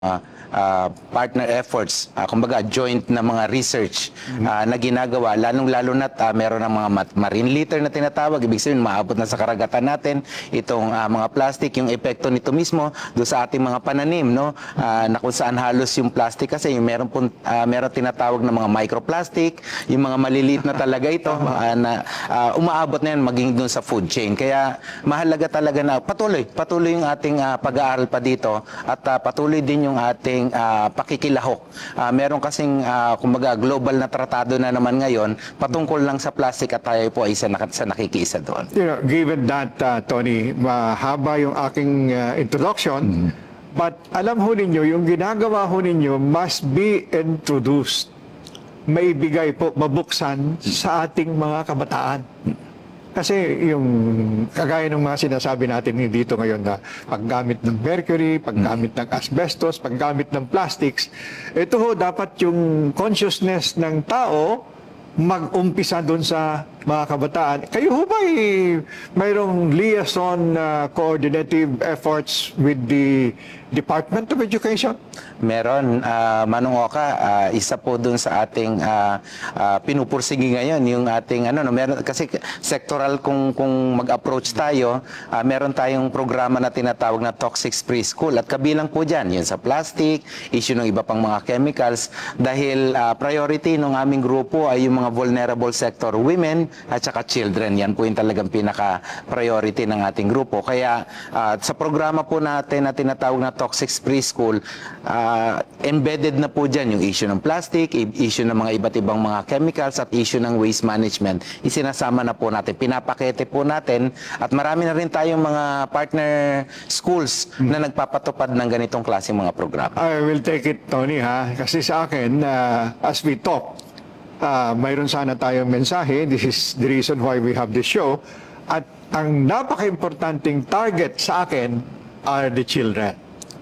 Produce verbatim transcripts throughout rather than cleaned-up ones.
uh, uh, partner efforts, uh, kumbaga joint na mga research uh, na ginagawa, lalong-lalo na uh, meron ng mga marine litter na tinatawag, ibig sabihin maabot na sa karagatan natin itong uh, mga plastic, yung epekto nito mismo do sa ating mga pananim, no? Uh, na kung saan halos yung plastic kasi yung meron pong, uh, meron tinatawag na mga microplastic, yung mga maliliit na talaga ito uh, na uh, umaabot na yan maging dun sa food chain. Kaya mahalaga talaga na patuloy, patuloy yung ating uh, pag-aaral pa dito at uh, patuloy din yung ating uh, pakikilahok. Uh, meron kasing uh, kumbaga global na tratado na naman ngayon patungkol lang sa plastic at tayo po ay isa, sa nakikiisa doon. You know, given that, uh, Tony, mahaba yung aking uh, introduction, mm-hmm. but alam ho ninyo, yung ginagawa ho ninyo must be introduced. Maibigay po, mabuksan mm-hmm. sa ating mga kabataan. Mm-hmm. Kasi yung kagaya ng mga sinasabi natin dito ngayon na paggamit ng mercury, paggamit ng asbestos, paggamit ng plastics, ito ho dapat yung consciousness ng tao mag-umpisa doon sa mga kabataan. Kayo ho ba mayroong liaison uh, coordinative efforts with the Department of Education? Meron, uh, Manong Oka, uh, isa po dun sa ating uh, uh, pinupursigi ngayon, yung ating, ano, no, meron, kasi sectoral kung, kung mag-approach tayo, uh, meron tayong programa na tinatawag na Toxic Free School at kabilang po dyan, yun sa plastic, issue ng iba pang mga chemicals, dahil uh, priority ng aming grupo ay yung mga vulnerable sector, women at saka children. Yan po yung talagang pinaka-priority ng ating grupo. Kaya uh, sa programa po natin na tinatawag na Toxic Free School, uh, embedded na po dyan yung issue ng plastic, issue ng mga iba't ibang mga chemicals at issue ng waste management. Isinasama na po natin, pinapakete po natin at marami na rin tayong mga partner schools hmm. na nagpapatupad ng ganitong klaseng mga programa. I will take it, Tony, ha? Kasi sa akin, uh, as we talk, uh, mayroon sana tayong mensahe. This is the reason why we have this show. At ang napaka-importanting target sa akin are the children.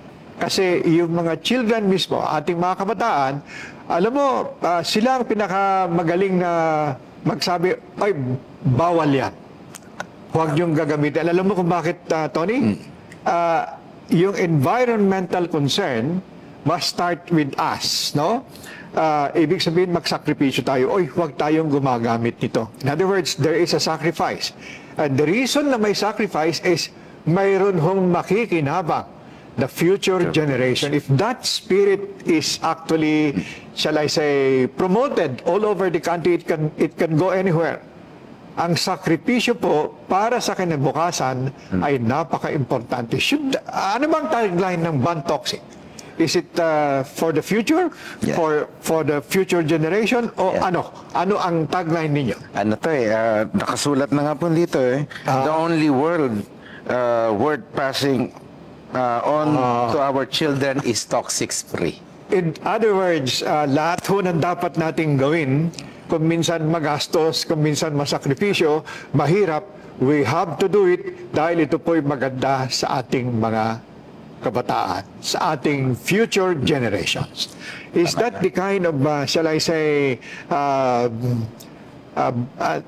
Kasi yung mga children mismo, ating mga kabataan, alam mo, uh, sila ang pinakamagaling na magsabi, ay, bawal yan. Huwag yung gagamitin. Alam mo kung bakit, uh, Tony? Uh, yung environmental concern must start with us, no? Uh, ibig sabihin, magsakripisyo tayo. Oy, huwag tayong gumagamit nito. In other words, there is a sacrifice. And the reason na may sacrifice is mayroon hong makikinabang the future generation. If that spirit is actually, shall I say, promoted all over the country, it can, it can go anywhere. Ang sakripisyo po para sa kinabukasan hmm. ay napaka-importante. Should, ano bang tagline ng Ban Toxic? Is it uh, for the future? Yeah. For for the future generation? O yeah. ano? Ano ang tagline ninyo? Ano to eh, uh, nakasulat na nga po dito eh. Uh, the only world uh, worth passing Uh, on uh, to our children is toxic free. In other words, uh, lahat ho ng dapat nating gawin, kung minsan magastos, kung minsan masakripisyo, mahirap, we have to do it dahil ito po'y maganda sa ating mga kabataan, sa ating future generations. Is that the kind of, uh, shall I say, uh, uh, uh,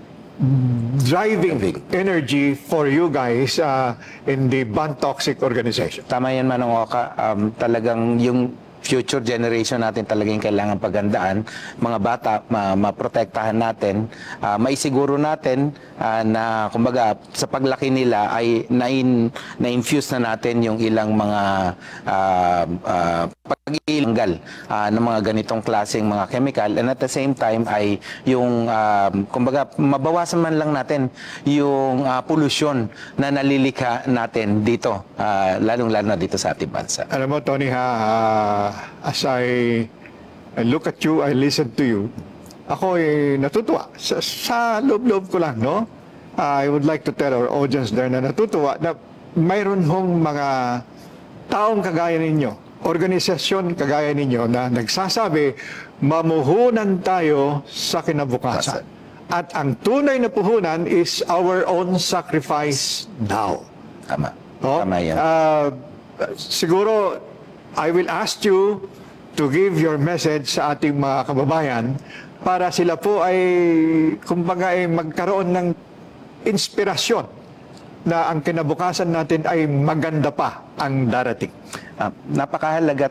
driving energy for you guys uh, in the Ban Toxic organization? Tama yan, Manong Oka. Um, talagang yung future generation natin talagang kailangan pagandaan. Mga bata, ma maprotektahan natin, uh, maisiguro natin uh, na kumbaga sa paglaki nila ay na-infuse na natin yung ilang mga uh, uh, pag-iilanggal uh, ng mga ganitong klaseng mga chemical, and at the same time ay yung uh, kumbaga mabawasan man lang natin yung uh, pollution na nalilikha natin dito, uh, lalong-lalo na dito sa ating bansa. Alam mo, Tony, ha, uh, as I, I look at you, I listen to you, ako ay natutuwa. Sa, sa loob-loob ko lang, no? Uh, I would like to tell our audience there na natutuwa na mayroon hong mga taong kagaya ninyo, organisasyon kagaya ninyo na nagsasabi, mamuhunan tayo sa kinabukasan. At ang tunay na puhunan is our own sacrifice now. Tama. No? Tama yan. Uh, siguro, I will ask you to give your message sa ating mga kababayan para sila po ay, kumbaga, ay magkaroon ng inspirasyon na ang kinabukasan natin ay maganda pa ang darating. Ah, napakahalaga